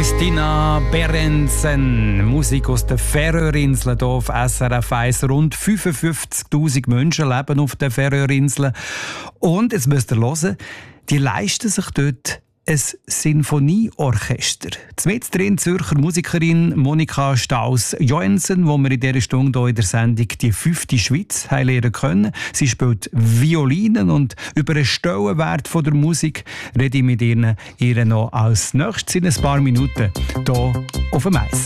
Christina Berensen, Musik aus den Färöerinseln hier auf SRF 1. Rund 55'000 Menschen leben auf den Färöerinseln. Und, jetzt müsst ihr hören, die leisten sich dort ein Sinfonieorchester. Mit drin Zürcher Musikerin Monika Staus-Joensen, wo wir in dieser Stunde hier in der Sendung die 5. Schweiz lernen können. Sie spielt Violinen und über den Stellenwert der Musik rede ich mit ihr noch als nächstes in ein paar Minuten hier auf dem Eis.